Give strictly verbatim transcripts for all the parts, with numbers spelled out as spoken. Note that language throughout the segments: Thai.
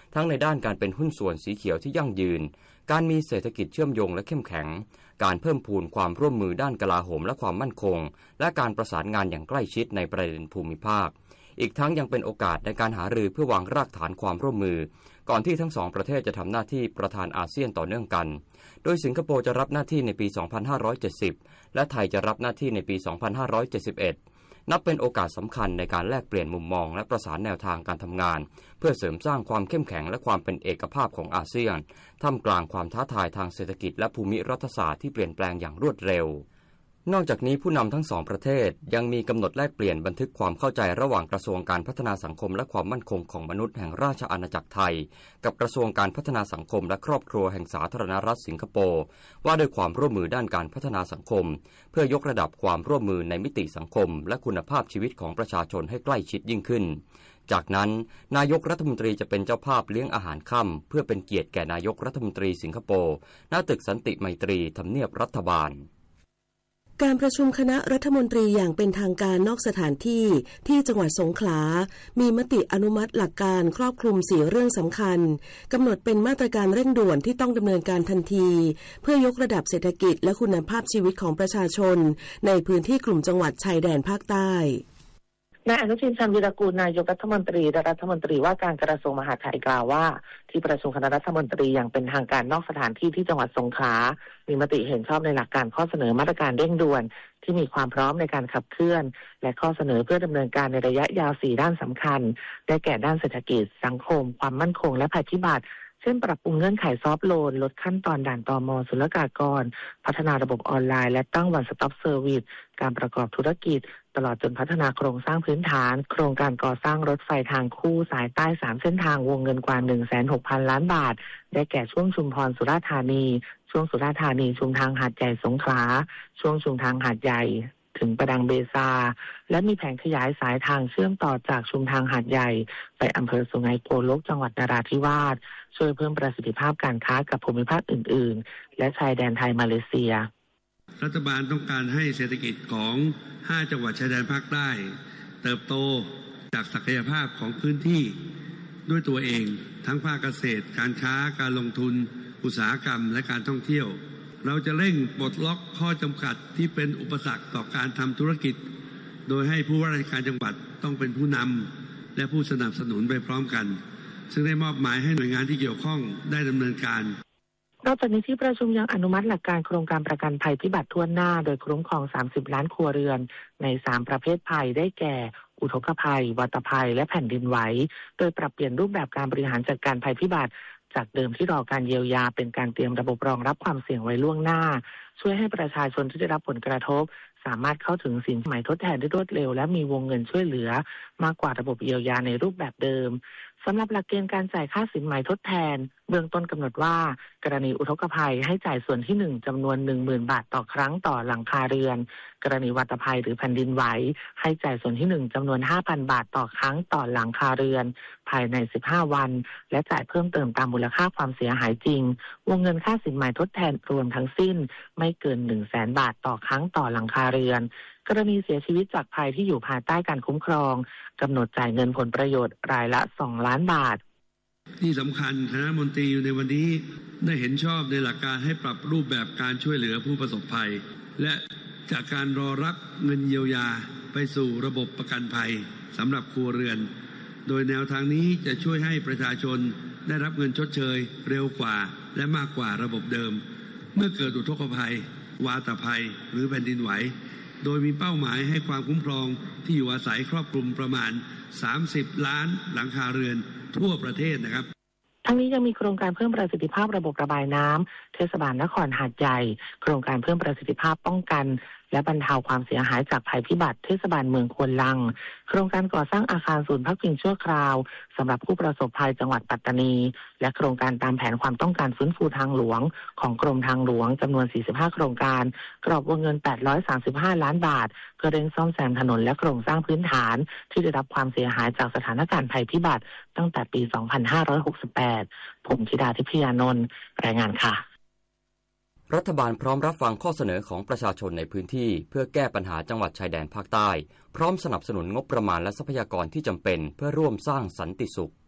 ทั้งในด้านการเป็นหุ้นส่วนสีเขียวที่ยั่งยืนการมีเศรษฐกิจเชื่อมโยงและเข้มแข็งการเพิ่มพูนความร่วมมือด้านกลาโหมและความมั่นคงและการประสานงานอย่างใกล้ชิดในประเด็นภูมิภาคอีกทั้งยังเป็นโอกาสในการหารือเพื่อวางรากฐานความร่วมมือก่อนที่ทั้งสองประเทศจะทำหน้าที่ประธานอาเซียนต่อเนื่องกันโดยสิงคโปร์จะรับหน้าที่ในปี สองพันห้าร้อยเจ็ดสิบ และไทยจะรับหน้าที่ในปี สองพันห้าร้อยเจ็ดสิบเอ็ด นับเป็นโอกาสสำคัญในการแลกเปลี่ยนมุมมองและประสานแนวทางการทำงานเพื่อเสริมสร้างความเข้มแข็งและความเป็นเอกภาพของอาเซียนท่ามกลางความท้าทายทางเศรษฐกิจและภูมิรัฐศาสตร์ที่เปลี่ยนแปลงอย่างรวดเร็วนอกจากนี้ผู้นำทั้งสองประเทศยังมีกำหนดแลกเปลี่ยนบันทึกความเข้าใจระหว่างกระทรวงการพัฒนาสังคมและความมั่นคงของมนุษย์แห่งราชอาณาจักรไทยกับกระทรวงการพัฒนาสังคมและครอบครัวแห่งสาธารณรัฐสิงคโปร์ว่าด้วยความร่วมมือด้านการพัฒนาสังคมเพื่อยกระดับความร่วมมือในมิติสังคมและคุณภาพชีวิตของประชาชนให้ใกล้ชิดยิ่งขึ้นจากนั้นนายกรัฐมนตรีจะเป็นเจ้าภาพเลี้ยงอาหารค่ำเพื่อเป็นเกียรติแก่นายกรัฐมนตรีสิงคโปร์ณตึกสันติไมตรีทำเนียบรัฐบาลการประชุมคณะรัฐมนตรีอย่างเป็นทางการนอกสถานที่ที่จังหวัดสงขลามีมติอนุมัติหลักการครอบคลุมสี่เรื่องสำคัญกำหนดเป็นมาตรการเร่งด่วนที่ต้องดำเนินการทันทีเพื่อยกระดับเศรษฐกิจและคุณภาพชีวิตของประชาชนในพื้นที่กลุ่มจังหวัดชายแดนภาคใต้นายอนุทินชาญวีรกูลนายกรัฐมนตรีและรัฐมนตรีว่าการกระทรวงมหาดไทยกล่าวว่าที่ประชุมคณะรัฐมนตรีอย่างเป็นทางการนอกสถานที่ที่จังหวัดสงขลามีมติเห็นชอบในหลักการข้อเสนอมาตรการเร่งด่วนที่มีความพร้อมในการขับเคลื่อนและข้อเสนอเพื่อดำเนินการในระยะยาวสี่ด้านสำคัญได้แก่ด้านเศรษฐกิจสังคมความมั่นคงและภัยพิบัติเช่นปรับปรุงเงื่อนไขซอฟท์โลนลดขั้นตอนด่านตม.ศุลกากรพัฒนาระบบออนไลน์และตั้ง One Stop Service การประกอบธุรกิจตลอดจนพัฒนาโครงสร้างพื้นฐานโครงการก่อสร้างรถไฟทางคู่สายใต้สามเส้นทางวงเงินกว่า หนึ่งแสนหกพัน ล้านบาทได้แก่ช่วงชุมพรสุราษฎร์ธานีช่วงสุราษฎร์ธานีชุมทางหาดใหญ่สงขลาช่วงชุมทางหาดใหญ่ถึงประดังเบซาและมีแผนขยายสายทางเชื่อมต่อจากชุมทางหาดใหญ่ไปอำเภอสุไหงโกลกจังหวัดนราธิวาสช่วยเพิ่มประสิทธิภาพการค้ากับภูมิภาคอื่นๆและชายแดนไทยมาเลเซียรัฐบาลต้องการให้เศรษฐกิจของห้าจังหวัดชายแดนภาคใต้เติบโตจากศักยภาพของพื้นที่ด้วยตัวเองทั้งภาคเกษตรการค้าการลงทุนอุตสาหกรรมและการท่องเที่ยวเราจะเร่งปลดล็อกข้อจำกัดที่เป็นอุปสรรคต่อการทำธุรกิจโดยให้ผู้ว่าราชการจังหวัดต้องเป็นผู้นำและผู้สนับสนุนไปพร้อมกันซึ่งได้มอบหมายให้หน่วยงานที่เกี่ยวข้องได้ดำเนินการนอกจากนี้ที่ประชุมยังอนุมัติหลักการโครงการประกันภัยพิบัติทั่วหน้าโดยคุ้มครองสามสิบล้านครัวเรือนในสามประเภทภัยได้แก่อุทกภัยวัตภัยและแผ่นดินไหวโดยปรับเปลี่ยนรูปแบบการบริหารจัดการภัยพิบัติจากเดิมที่รอการเยียวยาเป็นการเตรียมระบบรองรับความเสี่ยงไว้ล่วงหน้าช่วยให้ประชาชนที่ได้รับผลกระทบสามารถเข้าถึงสินไหมทดแทนได้รวดเร็วและมีวงเงินช่วยเหลือมากกว่าระบบเยียวยาในรูปแบบเดิมสำหรับหลักเกณฑ์การจ่ายค่าสินไหมทดแทนเบื้องต้นกำหนดว่ากรณีอุทกภัยให้จ่ายส่วนที่หนึ่งจำนวน หนึ่งหมื่น บาทต่อครั้งต่อหลังคาเรือนกรณีวัตภัยหรือแผ่นดินไหวให้จ่ายส่วนที่หนึ่งจำนวน ห้าพัน บาทต่อครั้งต่อหลังคาเรือนภายในสิบห้าวันและจ่ายเพิ่มเติมตามมูลค่าความเสียหายจริงวงเงินค่าสินไหมทดแทนรวมทั้งสิ้นไม่เกิน หนึ่งแสน บาทต่อครั้งต่อหลังคาเรือนกรณีเสียชีวิตจากภัยที่อยู่ภายใต้การคุ้มครองกำหนดจ่ายเงินผลประโยชน์รายละสองล้านบาทที่สำคัญคณะรัฐมนตรีในวันนี้ได้เห็นชอบในหลักการให้ปรับรูปแบบการช่วยเหลือผู้ประสบภัยและจากการรอรับเงินเยียวยาไปสู่ระบบประกันภัยสำหรับครัวเรือนโดยแนวทางนี้จะช่วยให้ประชาชนได้รับเงินชดเชยเร็วกว่าและมากกว่าระบบเดิมเมื่อเกิดอุทกภัยวาตภัยหรือแผ่นดินไหวโดยมีเป้าหมายให้ความคุ้มครองที่อยู่อาศัยครอบคลุมประมาณสามสิบล้านหลังคาเรือนทั่วประเทศนะครับทั้งนี้ยังมีโครงการเพิ่มประสิทธิภาพระบบระบายน้ำเทศบาลนครหาดใหญ่โครงการเพิ่มประสิทธิภาพป้องกันและบรรเทาความเสียหายจากภัยพิบัติเทศบาลเมืองควนลังโครงการก่อสร้างอาคารศูนย์พักพิงชั่วคราวสำหรับผู้ประสบภัยจังหวัดปัตตานีและโครงการตามแผนความต้องการฟื้นฟูทางหลวงของกรมทางหลวงจำนวนสี่สิบห้าโครงการกรอบวงเงินแปดร้อยสามสิบห้าล้านบาทเพื่อเร่งซ่อมแซมถนนและโครงสร้างพื้นฐานที่ได้รับความเสียหายจากสถานการณ์ภัยพิบัติตั้งแต่ปีสองพันห้าร้อยหกสิบแปดผมธิดาทิพยานนท์รายงานค่ะรัฐบาลพร้อมรับฟังข้อเสนอของประชาชนในพื้นที่เพื่อแก้ปัญหาจังหวัดชายแดนภาคใต้พร้อมสนับสนุนงบประมาณและทรัพยากรที่จำเป็นเพื่อร่วมสร้างสันติสุข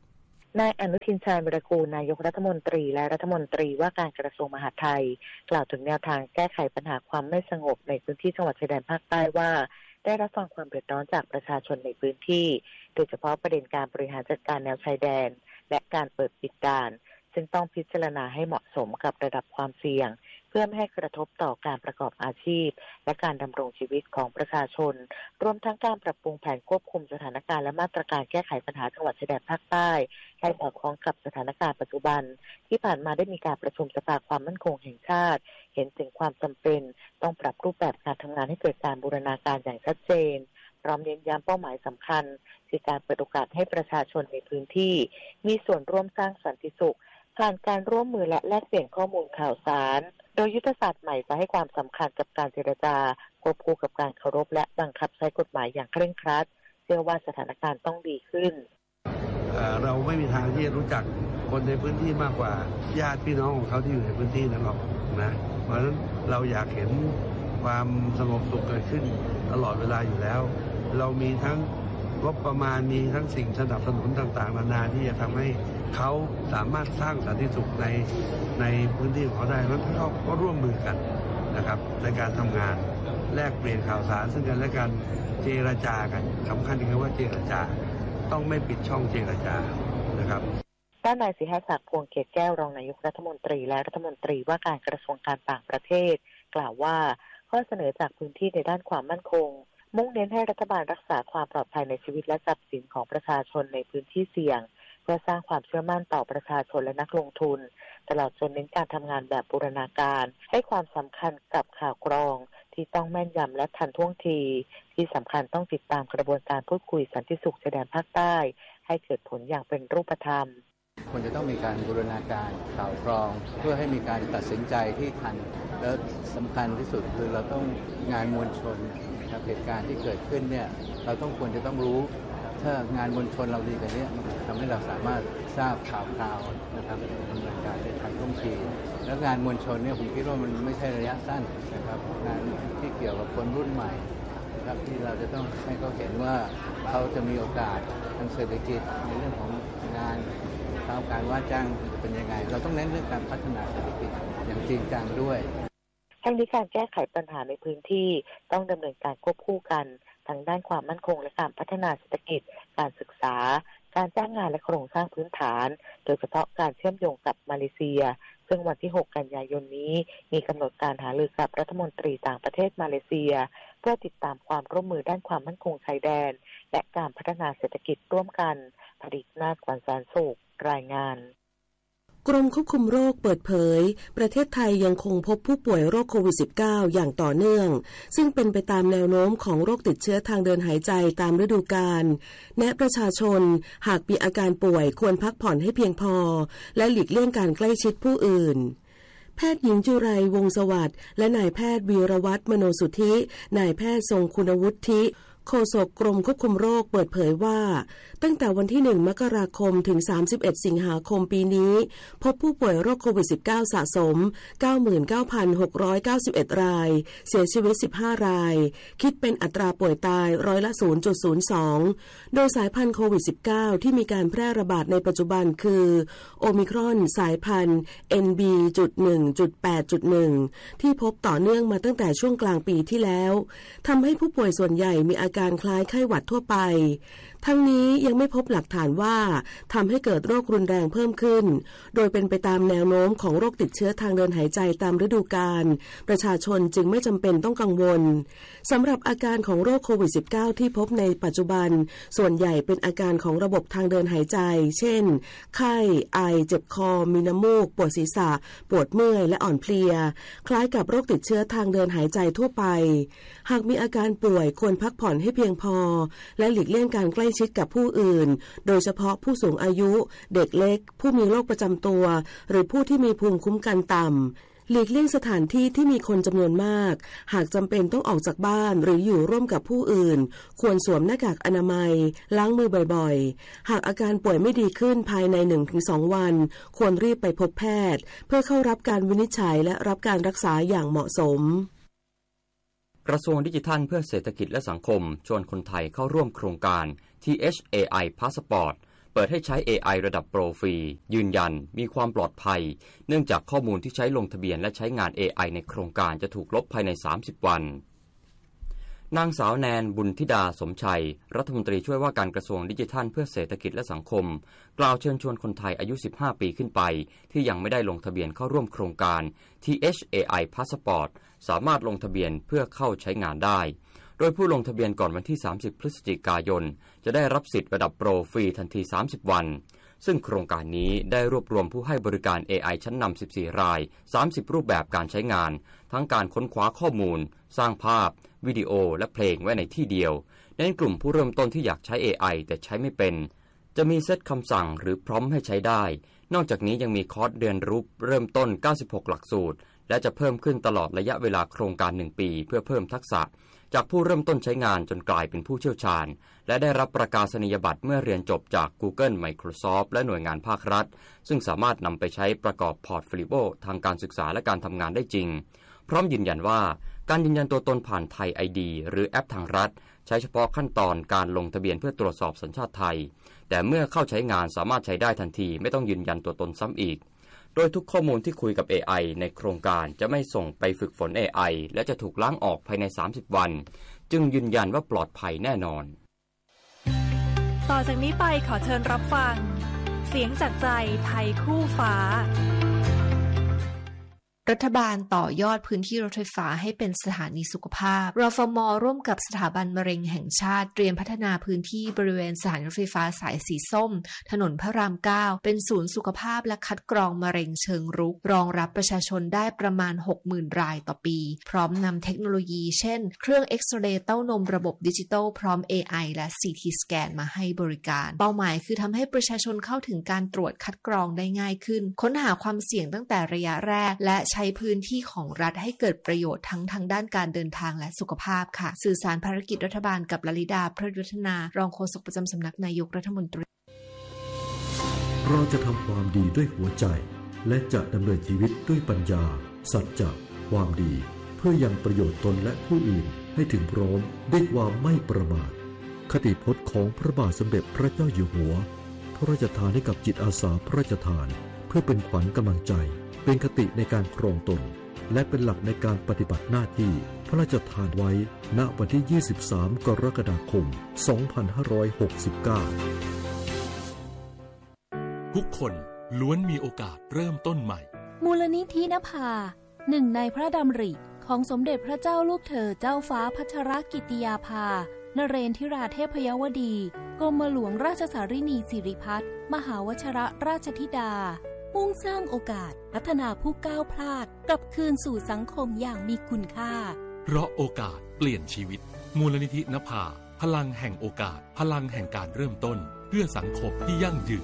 นายอนุทินชาญวิรากูลนายกรัฐมนตรีและรัฐมนตรีว่าการกระทรวงมหาดไทยกล่าวถึงแนวทางแก้ไขปัญหาความไม่สงบในพื้นที่จังหวัดชายแดนภาคใต้ว่าได้รับฟังความเดือดร้อนจากประชาชนในพื้นที่โดยเฉพาะประเด็นการบริหารจัดการแนวชายแดนและการเปิดปิดด่านซึ่งต้องพิจารณาให้เหมาะสมกับระดับความเสี่ยงเพื่อไม่ให้กระทบต่อการประกอบอาชีพและการดำรงชีวิตของประชาชนรวมทั้งการปรับปรุงแผนควบคุมสถานการณ์และมาตรการแก้ไขปัญหาจังหวัดชายแดนภาคใต้ให้สอดคล้องกับสถานการณ์ปัจจุบันที่ผ่านมาได้มีการประชุมสภาความมั่นคงแห่งชาติเห็นถึงความจำเป็นต้องปรับรูปแบบการทำงานให้เกิดการบูรณาการอย่างชัดเจนพร้อมเน้นย้ำเป้าหมายสำคัญคือการเปิดโอกาสให้ประชาชนในพื้นที่มีส่วนร่วมสร้างสันติสุขผ่านการร่วมมือและแลกเปลี่ยนข้อมูลข่าวสารโดยยุทธศาสตร์ใหม่จะให้ความสำคัญกับการเจรจาควบคู่กับการเคารพและบังคับใช้กฎหมายอย่างเคร่งครัดเชื่อว่าสถานการณ์ต้องดีขึ้นเราไม่มีทางที่จะรู้จักคนในพื้นที่มากกว่าญาติพี่น้องของเขาที่อยู่ในพื้นที่นั้นหรอกนะเพราะฉะนั้นเราอยากเห็นความสงบสุขเกิดขึ้นตลอดเวลาอยู่แล้วเรามีทั้งงบประมาณมีทั้งสิ่งสนับสนุนต่างๆนานาที่จะทำให้เขาสามารถสร้างสันติสุขในในพื้นที่ของเขาได้แล้วเขาก็ร่วมมือกันนะครับในการทำงานแลกเปลี่ยนข่าวสารซึ่งกันและกันเจรจากันสำคัญที่คือว่าเจรจาต้องไม่ปิดช่องเจรจานะครับด้านนายศิหศักดิ์พวงเกตแก้วรองนายกรัฐมนตรีและรัฐมนตรีว่าการกระทรวงการต่างประเทศกล่าวว่าข้อเสนอจากพื้นที่ในด้านความมั่นคงมุ่งเน้นให้รัฐบาลรักษาความปลอดภัยในชีวิตและทรัพย์สินของประชาชนในพื้นที่เสี่ยงเพื่อสร้างความเชื่อมั่นต่อประชาชนและนักลงทุนตลอดจนเน้นการทำงานแบบบูรณาการให้ความสำคัญกับข่าวกรองที่ต้องแม่นยำและทันท่วงทีที่สำคัญต้องติดตามกระบวนการพูดคุยสันติสุขชายแดนภาคใต้ให้เกิดผลอย่างเป็นรูปธรรมควรจะต้องมีการบูรณาการข่าวกรองเพื่อให้มีการตัดสินใจที่ทันและสำคัญที่สุดคือเราต้องงานมวลชนเหตุการณ์ที่เกิดขึ้นเนี่ยเราต้องควรจะต้องรู้ถ้างานมวลชนเราดีกันเนี่ยมันทำให้เราสามารถทราบข่าวคราวนะครับดำเนินการได้ทันท่วงทีแล้วงานมวลชนเนี่ยผมคิดว่ามันไม่ใช่ระยะสั้นนะครับงานที่เกี่ยวกับคนรุ่นใหม่นะครับที่เราจะต้องให้เขาเห็นว่าเขาจะมีโอกาสทางเศรษฐกิจในเรื่องของงานข่าวการว่าจ้างเป็นยังไงเราต้องเน้นเรื่องการพัฒนาเศรษฐกิจอย่างจริงจังด้วยทั้งนี้การแก้ไขปัญหาในพื้นที่ต้องดำเนินการควบคู่กันทั้งด้านความมั่นคงและการพัฒนาเศรษฐกิจการศึกษาการจ้างงานและโครงสร้างพื้นฐานโดยเฉพาะการเชื่อมโยงกับมาเลเซียซึ่งวันที่หกกันยายนนี้มีกำหนดการหารือกับรัฐมนตรีต่างประเทศมาเลเซียเพื่อติดตามความร่วมมือด้านความมั่นคงชายแดนและการพัฒนาเศรษฐกิจร่วมกันผลิตนาฏกวนสารสุขรายงานกรมควบคุมโรคเปิดเผยประเทศไทยยังคงพบผู้ป่วยโรคโควิด สิบเก้า อย่างต่อเนื่องซึ่งเป็นไปตามแนวโน้มของโรคติดเชื้อทางเดินหายใจตามฤดูกาลแนะประชาชนหากมีอาการป่วยควรพักผ่อนให้เพียงพอและหลีกเลี่ยงการใกล้ชิดผู้อื่นแพทย์หญิงจุไรวงศ์สวัสดิ์และนายแพทย์วีรวัฒน์มโนสุทธินายแพทย์ทรงคุณวุฒิโฆษกกรมควบคุมโรคเปิดเผยว่าตั้งแต่วันที่หนึ่งมกราคมถึงสามสิบเอ็ดสิงหาคมปีนี้พบผู้ป่วยโรคโควิด สิบเก้า สะสม เก้าหมื่นเก้าพันหกร้อยเก้าสิบเอ็ด รายเสียชีวิตสิบห้ารายคิดเป็นอัตราป่วยตายร้อยละ ศูนย์จุดศูนย์สอง โดยสายพันธุ์โควิด สิบเก้า ที่มีการแพร่ระบาดในปัจจุบันคือโอมิครอนสายพันธุ์ เอ็น บี จุด หนึ่ง จุด แปด จุด หนึ่ง ที่พบต่อเนื่องมาตั้งแต่ช่วงกลางปีที่แล้วทำให้ผู้ป่วยส่วนใหญ่มีอาการคล้ายไข้หวัดทั่วไปทั้งนี้ยังไม่พบหลักฐานว่าทำให้เกิดโรครุนแรงเพิ่มขึ้นโดยเป็นไปตามแนวโน้มของโรคติดเชื้อทางเดินหายใจตามฤดูกาลประชาชนจึงไม่จำเป็นต้องกังวลสำหรับอาการของโรคโควิด สิบเก้า ที่พบในปัจจุบันส่วนใหญ่เป็นอาการของระบบทางเดินหายใจเช่นไข้ไอเจ็บคอมีน้ำมูกปวดศีรษะปวดเมื่อยและอ่อนเพลียคล้ายกับโรคติดเชื้อทางเดินหายใจทั่วไปหากมีอาการป่วยควรพักผ่อนให้เพียงพอและหลีกเลี่ยงการใกล้ชิดกับผู้อื่นโดยเฉพาะผู้สูงอายุเด็กเล็กผู้มีโรคประจำตัวหรือผู้ที่มีภูมิคุ้มกันต่ำหลีกเลี่ยงสถานที่ที่มีคนจำนวนมากหากจำเป็นต้องออกจากบ้านหรืออยู่ร่วมกับผู้อื่นควรสวมหน้ากากอนามัยล้างมือบ่อยๆหากอาการป่วยไม่ดีขึ้นภายใน หนึ่งถึงสอง วันควรรีบไปพบแพทย์เพื่อเข้ารับการวินิจฉัยและรับการรักษาอย่างเหมาะสมกระทรวงดิจิทัลเพื่อเศรษฐกิจและสังคมชวนคนไทยเข้าร่วมโครงการ ที เอช เอ ไอ Passport เปิดให้ใช้ เอ ไอ ระดับโปรฟรียืนยันมีความปลอดภัยเนื่องจากข้อมูลที่ใช้ลงทะเบียนและใช้งาน เอ ไอ ในโครงการจะถูกลบภายในสามสิบวันนางสาวแนนบุญธิดาสมชัยรัฐมนตรีช่วยว่าการกระทรวงดิจิทัลเพื่อเศรษฐกิจและสังคมกล่าวเชิญชวนคนไทยอายุสิบห้าปีขึ้นไปที่ยังไม่ได้ลงทะเบียนเข้าร่วมโครงการ ที เอช เอ ไอ Passport สามารถลงทะเบียนเพื่อเข้าใช้งานได้โดยผู้ลงทะเบียนก่อนวันที่สามสิบพฤศจิกายนจะได้รับสิทธิ์ระดับโปรฟรีทันทีสามสิบวันซึ่งโครงการนี้ได้รวบรวมผู้ให้บริการ เอ ไอ ชั้นนำสิบสี่รายสามสิบรูปแบบการใช้งานทั้งการค้นคว้าข้อมูลสร้างภาพวิดีโอและเพลงไว้ในที่เดียวเน้นกลุ่มผู้เริ่มต้นที่อยากใช้ เอ ไอ แต่ใช้ไม่เป็นจะมีเซตคำสั่งหรือพร้อมให้ใช้ได้นอกจากนี้ยังมีคอร์สเรียนรู้เริ่มต้นเก้าสิบหกหลักสูตรและจะเพิ่มขึ้นตลอดระยะเวลาโครงการหนึ่งปีเพื่อเพิ่มทักษะจากผู้เริ่มต้นใช้งานจนกลายเป็นผู้เชี่ยวชาญและได้รับประกาศนียบัตรเมื่อเรียนจบจาก Google Microsoft และหน่วยงานภาครัฐซึ่งสามารถนำไปใช้ประกอบพอร์ตโฟลิโอทางการศึกษาและการทำงานได้จริงพร้อมยืนยันว่าการยืนยันตัวตนผ่านไทย ไอ ดี หรือแอปทางรัฐใช้เฉพาะขั้นตอนการลงทะเบียนเพื่อตรวจสอบสัญชาติไทยแต่เมื่อเข้าใช้งานสามารถใช้ได้ทันทีไม่ต้องยืนยันตัวตนซ้ำอีกโดยทุกข้อมูลที่คุยกับ เอ ไอ ในโครงการจะไม่ส่งไปฝึกฝน เอ ไอ และจะถูกล้างออกภายในสามสิบวันจึงยืนยันว่าปลอดภัยแน่นอนต่อจากนี้ไปขอเชิญรับฟังเสียงจากใจไทยคู่ฟ้ารัฐบาลต่อยอดพื้นที่รถไฟฟ้าให้เป็นสถานีสุขภาพรฟม.ร่วมกับสถาบันมะเร็งแห่งชาติเตรียมพัฒนาพื้นที่บริเวณสถานีรถไฟฟ้าสายสีส้มถนนพระรามเก้าเป็นศูนย์สุขภาพและคัดกรองมะเร็งเชิงรุกรองรับประชาชนได้ประมาณ หกหมื่น รายต่อปีพร้อมนำเทคโนโลยีเช่นเครื่องเอ็กซเรย์เต้านมระบบดิจิตอลพร้อม เอ ไอ และ ซี ที สแกนมาให้บริการเป้าหมายคือทำให้ประชาชนเข้าถึงการตรวจคัดกรองได้ง่ายขึ้นค้นหาความเสี่ยงตั้งแต่ระยะแรกและใช้พื้นที่ของรัฐให้เกิดประโยชน์ทั้งทางด้านการเดินทางและสุขภาพค่ะสื่อสารภารกิจรัฐบาลกับลลิดาพระยุทธนารองโฆษกประจำสำนักนายกรัฐมนตรีเราจะทำความดีด้วยหัวใจและจะดำเนินชีวิตด้วยปัญญาสัจจะความดีเพื่อยังประโยชน์ตนและผู้อื่นให้ถึงพร้อมด้วยความไม่ประมาทคติพจน์ของพระบาทสมเด็จพระเจ้าอยู่หัวพระราชทานให้กับจิตอาสาพระราชทานเพื่อเป็นขวัญกำลังใจเป็นคติในการครองตนและเป็นหลักในการปฏิบัติหน้าที่พระราชทานไว้ณวันที่ยี่สิบสามกรกฎาคมสองพันห้าร้อยหกสิบเก้าทุกคนล้วนมีโอกาสเริ่มต้นใหม่มูลนิธินภาหนึ่งในพระดำริของสมเด็จพระเจ้าลูกเธอเจ้าฟ้าพัชรกิติยาภานเรนทิราเทพยวดีกรมหลวงราชสารินีสิริพัฒน์มหาวชิรราชธิดามุ่งสร้างโอกาสพัฒนาผู้ก้าวพลาดกลับคืนสู่สังคมอย่างมีคุณค่าเพราะโอกาสเปลี่ยนชีวิตมูลนิธินภาพลังแห่งโอกาสพลังแห่งการเริ่มต้นเพื่อสังคมที่ยั่งยืน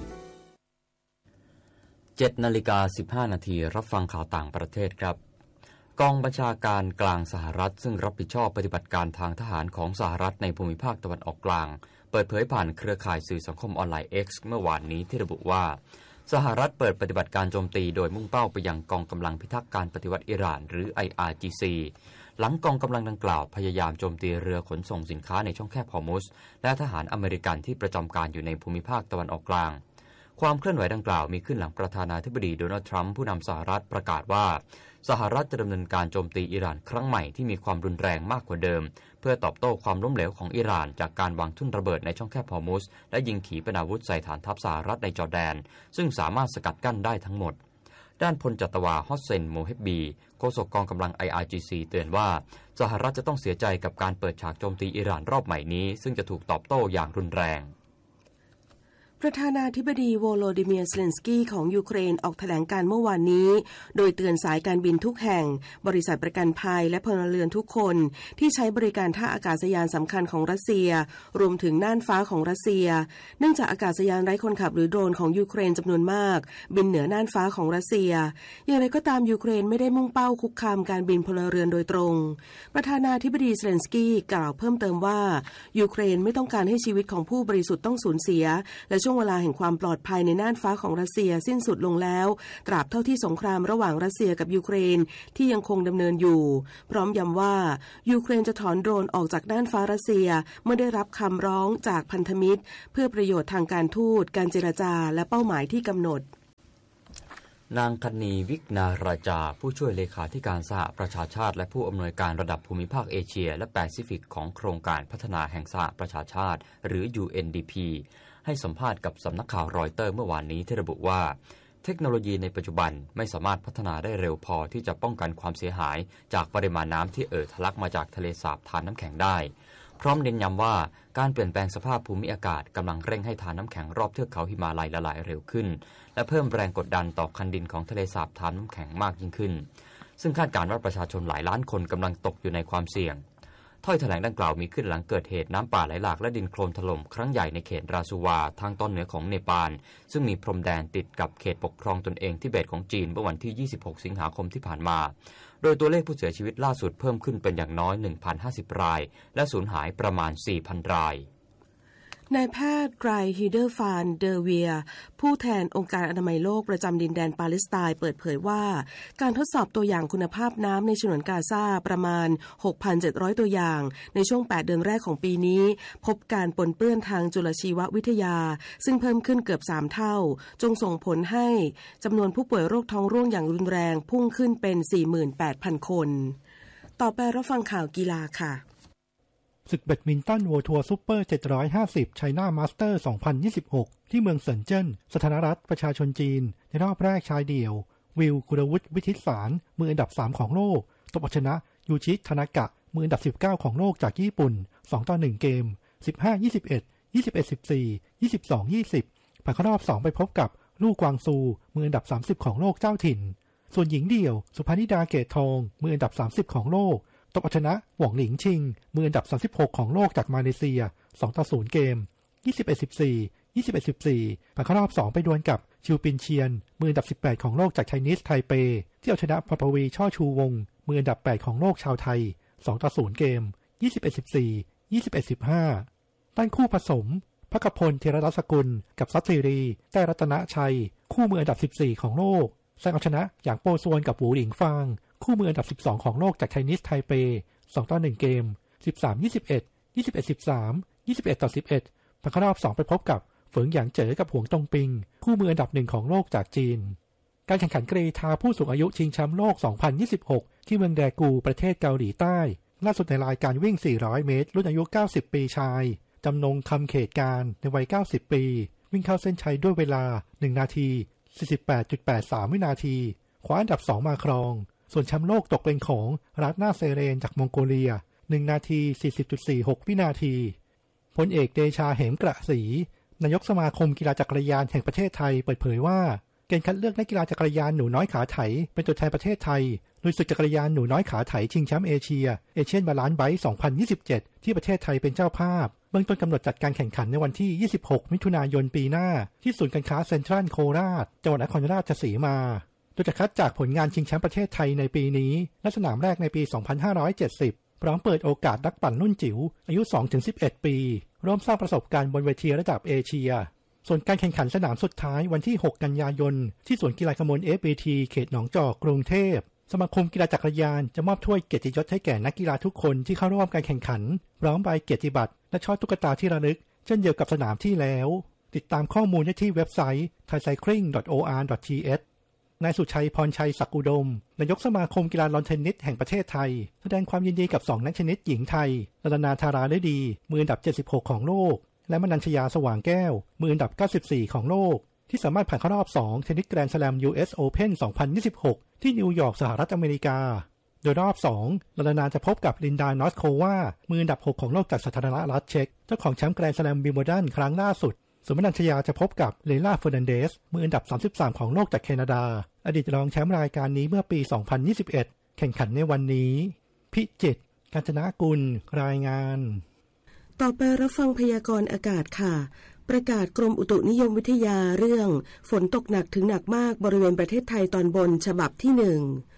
เจ็ดนาฬิกาสิบห้านาทีรับฟังข่าวต่างประเทศครับกองบัญชาการกลางสหรัฐซึ่งรับผิดชอบปฏิบัติการทางทหารของสหรัฐในภูมิภาคตะวันออกกลางเปิดเผยผ่านเครือข่ายสื่อสังคมออนไลน์ X เมื่อวานนี้ที่ระบุว่าสหรัฐเปิดปฏิบัติการโจมตีโดยมุ่งเป้าไปยังกองกำลังพิทักษ์การปฏิวัติอิหร่านหรือ ไอ อาร์ จี ซี หลังกองกำลังดังกล่าวพยายามโจมตีเรือขนส่งสินค้าในช่องแคบฮอร์มุซและทหารอเมริกันที่ประจำการอยู่ในภูมิภาคตะวันออกกลางความเคลื่อนไหวดังกล่าวมีขึ้นหลังประธานาธิบดีโดนัลด์ทรัมป์ผู้นำสหรัฐประกาศว่าสหรัฐจะดำเนินการโจมตีอิหร่านครั้งใหม่ที่มีความรุนแรงมากกว่าเดิมเพื่อตอบโต้ความล้มเหลวของอิหร่านจากการวางทุ่นระเบิดในช่องแคบฮอร์มุซและยิงขีปนาวุธใส่ฐานทัพสหรัฐในจอร์แดนซึ่งสามารถสกัดกั้นได้ทั้งหมดด้านพลจัตวาฮอสเซนโมเฮบบีโฆษกกองกำลัง ไอ อาร์ จี ซี เตือนว่าสหรัฐจะต้องเสียใจกับการเปิดฉากโจมตีอิหร่านรอบใหม่นี้ซึ่งจะถูกตอบโต้อย่างรุนแรงประธานาธิบดีโวโลดิเมียร์ เซเลนสกี้ของยูเครนออกแถลงการเมื่อวานนี้โดยเตือนสายการบินทุกแห่งบริษัทประกันภัยและพลเรือนทุกคนที่ใช้บริการท่าอากาศยานสำคัญของรัสเซียรวมถึงน่านฟ้าของรัสเซียเนื่องจากอากาศยานไร้คนขับหรือโดรนของยูเครนจำนวนมากบินเหนือน่านฟ้าของรัสเซียอย่างไรก็ตามยูเครนไม่ได้มุ่งเป้าคุกคามการบินพลเรือนโดยตรงประธานาธิบดีเซเลนสกี้กล่าวเพิ่มเติมว่ายูเครนไม่ต้องการให้ชีวิตของผู้บริสุทธิ์ต้องสูญเสียและช่วงเวลาแห่งความปลอดภัยในน่านฟ้าของรัสเซียสิ้นสุดลงแล้วตราบเท่าที่สงครามระหว่างรัสเซียกับยูเครนที่ยังคงดำเนินอยู่พร้อมย้ำว่ายูเครนจะถอนโดรนออกจากน่านฟ้ารัสเซียเมื่อได้รับคำร้องจากพันธมิตรเพื่อประโยชน์ทางการทูตการเจรจาและเป้าหมายที่กำหนดนางคณีวิกนาราจาผู้ช่วยเลขาธิการสหประชาชาติและผู้อำนวยการระดับภูมิภาคเอเชียและแปซิฟิกของโครงการพัฒนาแห่งสหประชาชาติหรือ ยู เอ็น ดี พี ให้สัมภาษณ์กับสำนักข่าวรอยเตอร์เมื่อวานนี้ที่ระบุว่าเทคโนโลยีในปัจจุบันไม่สามารถพัฒนาได้เร็วพอที่จะป้องกันความเสียหายจากปริมาณน้ำที่เอ่อทะลักมาจากทะเลสาบทานน้ำแข็งได้พร้อมเน้นย้ำว่าการเปลี่ยนแปลงสภาพภูมิอากาศกำลังเร่งให้ทานน้ำแข็งรอบเทือกเขาหิมาลัยละลายเร็วขึ้นและเพิ่มแรงกดดันต่อคันดินของทะเลสาบทานน้ำแข็งมากยิ่งขึ้นซึ่งคาดการณ์ว่าประชาชนหลายล้านคนกำลังตกอยู่ในความเสี่ยงถ้อยแถลงดังกล่าวมีขึ้นหลังเกิดเหตุน้ำป่าไหลหลากและดินโคลนถล่มครั้งใหญ่ในเขตราซูวาทางตอนเหนือของเนปาลซึ่งมีพรมแดนติดกับเขตปกครองตนเองทิเบตของจีนเมื่อวันที่ยี่สิบหกสิงหาคมที่ผ่านมาโดยตัวเลขผู้เสียชีวิตล่าสุดเพิ่มขึ้นเป็นอย่างน้อย หนึ่งพันห้าสิบ รายและสูญหายประมาณ สี่พัน รายนายแพทย์ไกรฮิเดอร์ฟานเดอเวียผู้แทนองค์การอนามัยโลกประจำดินแดนปาเลสไตน์เปิดเผยว่าการทดสอบตัวอย่างคุณภาพน้ำในฉนวนกาซาประมาณ หกพันเจ็ดร้อย ตัวอย่างในช่วงแปดเดือนแรกของปีนี้พบการปนเปื้อนทางจุลชีววิทยาซึ่งเพิ่มขึ้นเกือบสามเท่าจงส่งผลให้จำนวนผู้ป่วยโรคท้องร่วงอย่างรุนแรงพุ่งขึ้นเป็น สี่หมื่นแปดพัน คนต่อไปรับฟังข่าวกีฬาค่ะศึกแบดมินตันเวิลด์ทัวร์ซุปเปอร์เจ็ดร้อยห้าสิบไชน่ามาสเตอร์สองพันยี่สิบหกที่เมืองเซินเจิ้นสาธารณรัฐประชาชนจีนในรอบแรกชายเดี่ยววิลกุลวุฒิวิทิตสารมืออันดับสามของโลกตบเอาชนะยูชิทานากะมืออันดับสิบเก้าของโลกจากญี่ปุ่นสองต่อหนึ่งเกม สิบห้า ยี่สิบเอ็ด ยี่สิบเอ็ด สิบสี่ ยี่สิบสอง ยี่สิบผ่านเข้ารอบสองไปพบกับลู่กวางซูมืออันดับสามสิบของโลกเจ้าถิ่นส่วนหญิงเดี่ยวสุภานิดาเกตทองมืออันดับสามสิบของโลกตบเอาชนะหว่องหลิงชิงมืออันดับสามสิบหกของโลกจากมาเลเซียสองต่อศูนย์เกม ยี่สิบเอ็ด สิบสี่ ยี่สิบเอ็ด สิบสี่ผ่านเข้ารอบสองไปดวลกับชิวปินเชียนมืออันดับสิบแปดของโลกจากไชนีสไทเปที่เอาชนะพปวีช่อชูวงมืออันดับแปดของโลกชาวไทยสองต่อศูนย์เกม ยี่สิบเอ็ด สิบสี่ ยี่สิบเอ็ด สิบห้าด้านคู่ผสมภคพลเทระรัศกุลกับซัตสิรีแต้รัตนชัยคู่มืออันดับสิบสี่ของโลกแซงเอาชนะอย่างโปซวนกับหูหลิงฟางคู่มืออันดับสิบสองของโลกจากไชนีสไทเปสองต่อหนึ่งเกม สิบสาม ยี่สิบเอ็ด ยี่สิบเอ็ด สิบสาม ยี่สิบเอ็ดต่อสิบเอ็ดผ่านเข้ารอบสองไปพบกับเฟิงหยางเจ๋อกับหวงตงปิงคู่มืออันดับหนึ่งของโลกจากจีนการแข่งขันกรีฑาผู้สูงอายุชิงแชมป์โลกสองพันยี่สิบหกที่เมืองแดกูประเทศเกาหลีใต้ล่าสุดในรายการวิ่งสี่ร้อยเมตรรุ่นอายุเก้าสิบปีชายจำนงคำเขตการในวัยเก้าสิบปีวิ่งเข้าเส้นชัยด้วยเวลาหนึ่งนาที สี่สิบแปดจุดแปดสาม วินาทีคว้าอันดับสองมาครองส่วนแชมป์โลกตกเป็นของรัตนาเซเรนจากมองโกเลียหนึ่งนาที สี่สิบจุดสี่หก วินาทีพลเอกเดชาเหมกระศรีนายกสมาคมกีฬาจักรยานแห่งประเทศไทยเปิดเผยว่าเกณฑ์คัดเลือกนักกีฬาจักรยานหนูน้อยขาไถเป็นตัวแทนประเทศไทยโดยศึกจักรยานหนูน้อยขาไถชิงแชมป์เอเชียเอเชียนบาลานซ์ไบค์สองพันยี่สิบเจ็ดที่ประเทศไทยเป็นเจ้าภาพเบื้องต้นกำหนดจัดการแข่งขันในวันที่ยี่สิบหกมิถุนายนปีหน้าที่ศูนย์การค้าเซ็นทรัลโคราชจังหวัดนครราชสีมาโดยจะคัดจากผลงานชิงแชมป์ประเทศไทยในปีนี้และสนามแรกในปีสองพันห้าร้อยเจ็ดสิบพร้อมเปิดโอกาสนักปั่นรุ่นจิ๋วอายุ สองถึงสิบเอ็ด ปีร่วมสร้างประสบการณ์บนเวทีระดับเอเชียส่วนการแข่งขันสนามสุดท้ายวันที่หกกันยายนที่สวนกีฬากมล เอฟ บี ที เขตหนองจอกกรุงเทพสมาคมกีฬาจักรยานจะมอบถ้วยเกียรติยศให้แก่นักกีฬาทุกคนที่เข้าร่วมการแข่งขันพร้อมใบเกียรติบัตรและช่อตุ๊กตาที่ระลึกเช่นเดียวกับสนามที่แล้วติดตามข้อมูลได้ที่เว็บไซต์ ไทยไซคลิง ดอท โอ อาร์ ดอท ที เอช นายสุชัยพรชัยศักดิ์อุดมนายกสมาคมกีฬาลอนเทนนิสแห่งประเทศไทยแสดงความยินดีกับสองนักเทนนิสหญิงไทยรัตนาธาราฤดีมืออันดับเจ็ดสิบหกของโลกและมนัญชยาสว่างแก้วมืออันดับเก้าสิบสี่ของโลกที่สามารถผ่านเข้ารอบสองเทนนิสแกรนด์สแลม ยู เอส Open สองพันยี่สิบหกที่นิวยอร์กสหรัฐอเมริกาโดยรอบสองรัตนาจะพบกับลินดานอสโความืออันดับหกของโลกจากสาธารณรัฐเช็กเจ้าของแชมป์แกรนด์สแลมวิมเบิลดันครั้งล่าสุดส่วนมนัญชยาจะพบกับเลล่าเฟอร์นันเดสมืออันดับสามสิบสามของโลกจากแคนาดาอดีตรองแชมป์รายการนี้เมื่อปีสองพันยี่สิบเอ็ดแข่งขันในวันนี้พิจิตรกาญจนกุลรายงานต่อไปรับฟังพยากรณ์อากาศค่ะประกาศกรมอุตุนิยมวิทยาเรื่องฝนตกหนักถึงหนักมากบริเวณประเทศไทยตอนบนฉบับที่หนึ่ง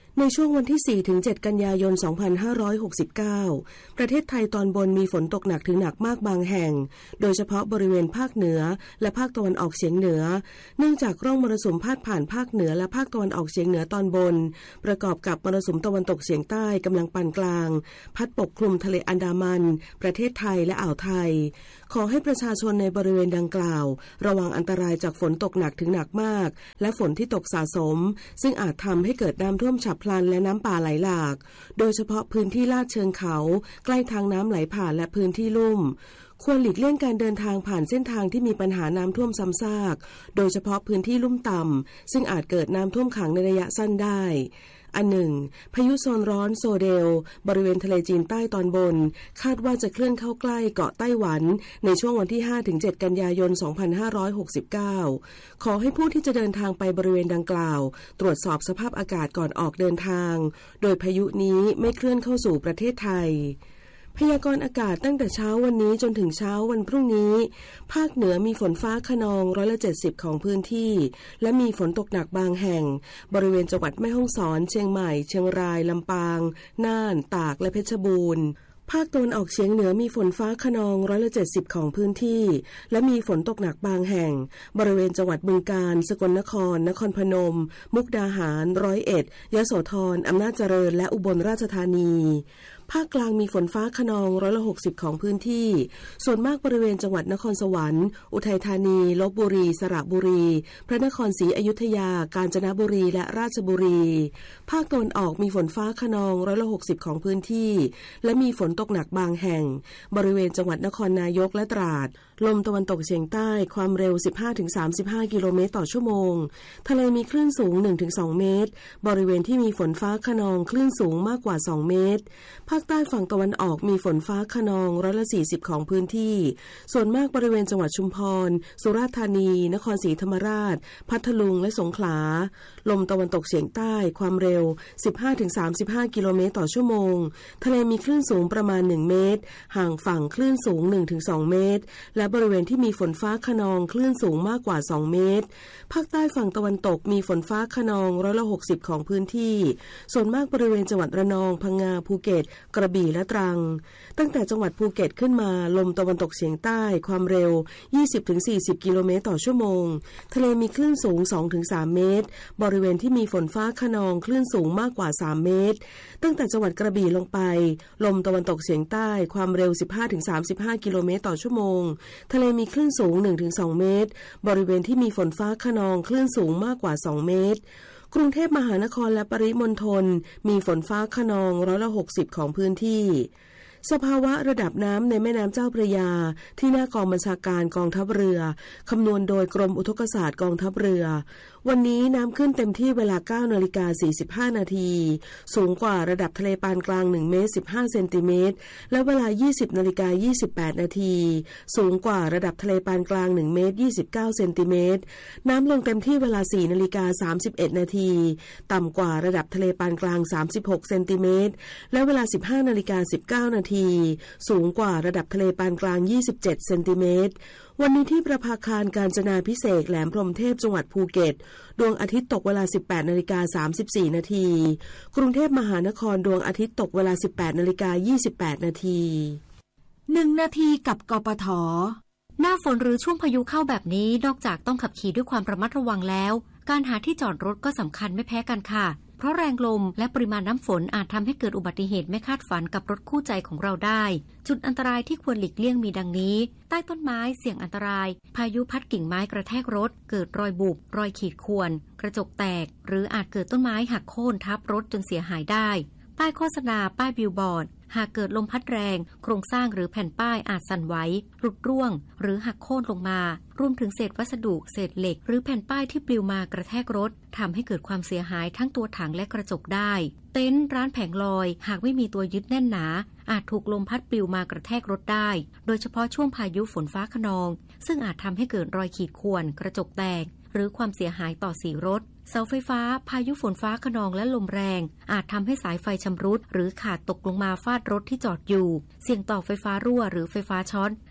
ในช่วงวันที่ สี่ถึงเจ็ด กันยายน สองพันห้าร้อยหกสิบเก้า ประเทศไทยตอนบนมีฝนตกหนักถึงหนักมากบางแห่งโดยเฉพาะบริเวณภาคเหนือและภาคตะวันออกเฉียงเหนือเนื่องจากร่องมรสุมพาดผ่านภาคเหนือและภาคตะวันออกเฉียงเหนือตอนบนประกอบกับมรสุมตะวันตกเฉียงใต้กำลังปานกลางพัดปกคลุมทะเลอันดามันประเทศไทยและอ่าวไทยขอให้ประชาชนในบริเวณดังกล่าวระวังอันตรายจากฝนตกหนักถึงหนักมากและฝนที่ตกสะสมซึ่งอาจทำให้เกิดน้ำท่วมฉับพลันและน้ำป่าไหลหลากโดยเฉพาะพื้นที่ลาดเชิงเขาใกล้ทางน้ำไหลผ่านและพื้นที่ลุ่มควรหลีกเลี่ยงการเดินทางผ่านเส้นทางที่มีปัญหาน้ำท่วมซ้ำซากโดยเฉพาะพื้นที่ลุ่มต่ำซึ่งอาจเกิดน้ำท่วมขังในระยะสั้นได้อันหนึ่งพายุโซนร้อนโซเดลบริเวณทะเลจีนใต้ตอนบนคาดว่าจะเคลื่อนเข้าใกล้เกาะไต้หวันในช่วงวันที่ ห้าถึงเจ็ด กันยายน สองพันห้าร้อยหกสิบเก้า ขอให้ผู้ที่จะเดินทางไปบริเวณดังกล่าวตรวจสอบสภาพอากาศก่อนออกเดินทางโดยพายุนี้ไม่เคลื่อนเข้าสู่ประเทศไทยพยากรณ์อากาศตั้งแต่เช้าวันนี้จนถึงเช้าวันพรุ่งนี้ภาคเหนือมีฝนฟ้าคะนองร้อยละเจ็ดสิบของพื้นที่และมีฝนตกหนักบางแห่งบริเวณจังหวัดแม่ฮ่องสอนเชียงใหม่เชียงรายลำปางน่านตากและเพชรบูรณ์ภาคตะวันออกเฉียงเหนือมีฝนฟ้าคะนองร้อยละเจ็ดสิบของพื้นที่และมีฝนตกหนักบางแห่งบริเวณจังหวัดบึงกาฬสกลนครนครพนมมุกดาหารร้อยเอ็ดยโสธรอำนาจเจริญและอุบลราชธานีภาคกลางมีฝนฟ้าคะนองร้อยละหกสิบของพื้นที่ส่วนมากบริเวณจังหวัดนครสวรรค์อุทัยธานีลพบุรีสระบุรีพระนครศรีอยุธยากาญจนบุรีและราชบุรีภาคตะวันออกมีฝนฟ้าคะนองร้อยละหกสิบของพื้นที่และมีฝนตกหนักบางแห่งบริเวณจังหวัดนครนายกและตราดลมตะวันตกเฉียงใต้ความเร็ว สิบห้าถึงสามสิบห้า กิโลเมตรต่อชั่วโมงทะเลมีคลื่นสูง หนึ่งถึงสอง เมตรบริเวณที่มีฝนฟ้าคะนองคลื่นสูงมากกว่าสองเมตรภาคใต้ฝั่งตะวันออกมีฝนฟ้าคะนองร้อยละสี่สิบของพื้นที่ส่วนมากบริเวณจังหวัดชุมพรสุราษฎร์ธานีนครศรีธรรมราชพัทลุงและสงขลาลมตะวันตกเฉียงใต้ความเร็ว สิบห้าถึงสามสิบห้า กิโลเมตรต่อชั่วโมงทะเลมีคลื่นสูงประมาณหนึ่งเมตรห่างฝั่งคลื่นสูง หนึ่งถึงสอง เมตรและบริเวณที่มีฝนฟ้าคะนองคลื่นสูงมากกว่าสองเมตรภาคใต้ฝั่งตะวันตกมีฝนฟ้าคะนองร้อยละหกสิบของพื้นที่ส่วนมากบริเวณจังหวัดระนองพังงาภูเก็ตกระบี่และตรังตั้งแต่จังหวัดภูเก็ตขึ้นมาลมตะวันตกเฉียงใต้ความเร็ว ยี่สิบถึงสี่สิบ กิโลเมตรต่อชั่วโมงทะเลมีคลื่นสูง สองถึงสาม เมตรบริเวณที่มีฝนฟ้าคะนองคลื่นสูงมากกว่าสามเมตรตั้งแต่จังหวัดกระบี่ลงไปลมตะวันตกเฉียงใต้ความเร็ว สิบห้าถึงสามสิบห้า กิโลเมตรต่อชั่วโมงทะเลมีคลื่นสูง หนึ่งถึงสอง เมตรบริเวณที่มีฝนฟ้าคะนองคลื่นสูงมากกว่าสองเมตรกรุงเทพมหานครและปริมณฑลมีฝนฟ้าคะนองร้อยละหกสิบของพื้นที่สภาวะระดับน้ำในแม่น้ำเจ้าพระยาที่หน้ากองบัญชาการกองทัพเรือคำนวณโดยกรมอุทกศาสตร์กองทัพเรือวันนี้น้ำขึ้นเต็มที่เวลา เก้านาฬิกาสี่สิบห้า นาทีสูงกว่าระดับทะเลปานกลางหนึ่งเมตรสิบห้าเซนติเมตรและเวลา ยี่สิบนาฬิกายี่สิบแปด นาทีสูงกว่าระดับทะเลปานกลางหนึ่งเมตรยี่สิบเก้าเซนติเมตรน้ำลงเต็มที่เวลา สี่นาฬิกาสามสิบเอ็ด นาทีต่ำกว่าระดับทะเลปานกลางสามสิบหกเซนติเมตรและเวลา สิบห้านาฬิกาสิบเก้า นาทีสูงกว่าระดับทะเลปานกลางยี่สิบเจ็ดเซนติเมตรวันนี้ที่ประภาคารกาญจนาภิเษกแหลมพรหมเทพจังหวัดภูเก็ตดวงอาทิตย์ตกเวลา สิบแปดนาฬิกาสามสิบสี่ นาทีกรุงเทพมหานครดวงอาทิตย์ตกเวลา สิบแปดนาฬิกายี่สิบแปด นาทีหนึ่งนาทีกับกปท.หน้าฝนหรือช่วงพายุเข้าแบบนี้นอกจากต้องขับขี่ด้วยความระมัดระวังแล้วการหาที่จอดรถก็สำคัญไม่แพ้กันค่ะเพราะแรงลมและปริมาณน้ำฝนอาจทำให้เกิดอุบัติเหตุไม่คาดฝันกับรถคู่ใจของเราได้จุดอันตรายที่ควรหลีกเลี่ยงมีดังนี้ใต้ต้นไม้เสี่ยงอันตรายพายุพัดกิ่งไม้กระแทกรถเกิดรอยบุบรอยขีดข่วนกระจกแตกหรืออาจเกิดต้นไม้หักโค่นทับรถจนเสียหายได้ป้ายโฆษณาป้ายบิลบอร์ดหากเกิดลมพัดแรงโครงสร้างหรือแผ่นป้ายอาจสั่นไหวหลุดร่วงหรือหักโค่นลงมารวมถึงเศษวัสดุเศษเหล็กหรือแผ่นป้ายที่ปลิวมากระแทกรถทำให้เกิดความเสียหายทั้งตัวถังและกระจกได้เต็นท์ร้านแผงลอยหากไม่มีตัวยึดแน่นหนาอาจถูกลมพัดปลิวมากระแทกรถได้โดยเฉพาะช่วงพายุฝนฟ้าคะนองซึ่งอาจทำให้เกิดรอยขีดข่วนกระจกแตกหรือความเสียหายต่อสีรถเสาไฟฟ้าพายุฝนฟ้าคะนองและลมแรงอาจทำให้สายไฟชำรุดหรือขาดตกลงมาฟาดรถที่จอดอยู่เสี่ยงต่อไฟฟ้ารั่วหรือไฟฟ้าช็อต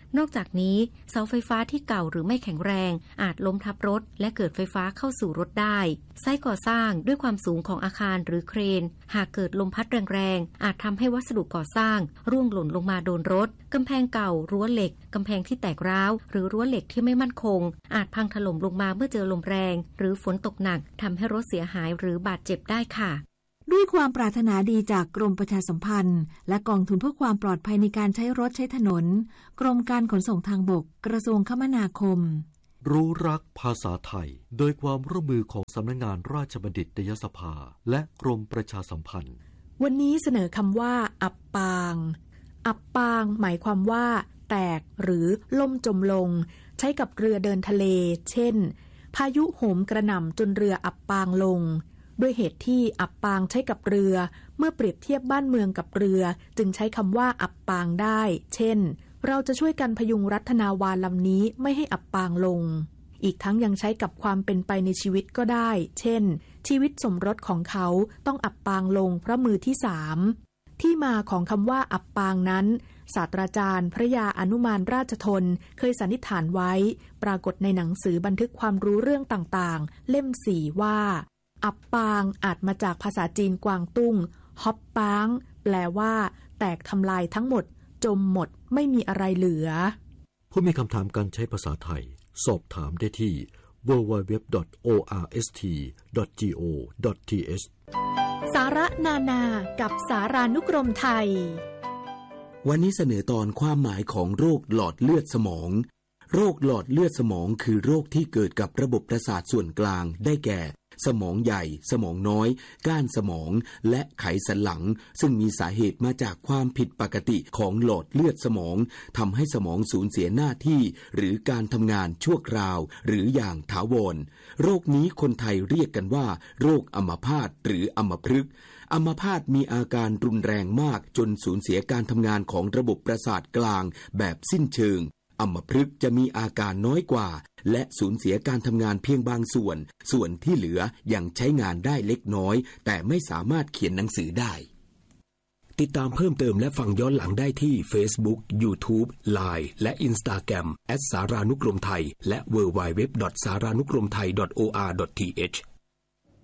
นอกจากนี้เสาไฟฟ้าที่เก่าหรือไม่แข็งแรงอาจล้มทับรถและเกิดไฟฟ้าเข้าสู่รถได้ไซต์ก่อสร้างด้วยความสูงของอาคารหรือเครนหากเกิดลมพัดแรงๆอาจทำให้วัสดุก่อสร้างร่วงหล่นลงมาโดนรถกำแพงเก่ารั้วเหล็กกำแพงที่แตกร้าวหรือรั้วเหล็กที่ไม่มั่นคงอาจพังถล่มลงมาเมื่อเจอลมแรงหรือฝนตกหนักทำให้รถเสียหายหรือบาดเจ็บได้ค่ะด้วยความปรารถนาดีจากกรมประชาสัมพันธ์และกองทุนเพื่อความปลอดภัยในการใช้รถใช้ถนนกรมการขนส่งทางบกกระทรวงคมนาคมรู้รักภาษาไทยโดยความร่วมมือของสำนักงานราชบัณฑิตยสภาและกรมประชาสัมพันธ์วันนี้เสนอคำว่าอับปางอับปางหมายความว่าแตกหรือล่มจมลงใช้กับเรือเดินทะเลเช่นพายุโหมกระหน่ำจนเรืออับปางลงด้วยเหตุที่อับปางใช้กับเรือเมื่อเปรียบเทียบบ้านเมืองกับเรือจึงใช้คำว่าอับปางได้เช่นเราจะช่วยกันพยุงรัตนาวาลำนี้ไม่ให้อับปางลงอีกทั้งยังใช้กับความเป็นไปในชีวิตก็ได้เช่นชีวิตสมรสของเขาต้องอับปางลงเพราะมือที่สามที่มาของคำว่าอับปางนั้นศาสตราจารย์พระยาอนุมานราชทนเคยสันนิษฐานไว้ปรากฏในหนังสือบันทึกความรู้เรื่องต่างๆเล่มสี่ว่าอับปางอาจมาจากภาษาจีนกวางตุ้งฮอปปางแปลว่าแตกทำลายทั้งหมดจมหมดไม่มีอะไรเหลือผู้มีคำถามการใช้ภาษาไทยสอบถามได้ที่ ดับเบิลยู ดับเบิลยู ดับเบิลยู ดอท โอ อาร์ เอส ที ดอท จี โอ ดอท ที เอชสาระนานากับสารานุกรมไทยวันนี้เสนอตอนความหมายของโรคหลอดเลือดสมองโรคหลอดเลือดสมองคือโรคที่เกิดกับระบบประสาทส่วนกลางได้แก่สมองใหญ่สมองน้อยก้านสมองและไขสันหลังซึ่งมีสาเหตุมาจากความผิดปกติของหลอดเลือดสมองทำให้สมองสูญเสียหน้าที่หรือการทำงานชั่วคราวหรืออย่างถาวรโรคนี้คนไทยเรียกกันว่าโรคอัมพาตหรืออัมพฤกษ์อัมพาตมีอาการรุนแรงมากจนสูญเสียการทำงานของระบบประสาทกลางแบบสิ้นเชิงอัมพฤกษ์จะมีอาการน้อยกว่าและสูญเสียการทำงานเพียงบางส่วนส่วนที่เหลือยังใช้งานได้เล็กน้อยแต่ไม่สามารถเขียนหนังสือได้ติดตามเพิ่มเติมและฟังย้อนหลังได้ที่ Facebook YouTube ไลน์ และ Instagram แอท สารานุกรมไทยและ ดับเบิลยู ดับเบิลยู ดับเบิลยู ดอท สารานุกรมไทย ดอท โอ อาร์ ดอท ที เอช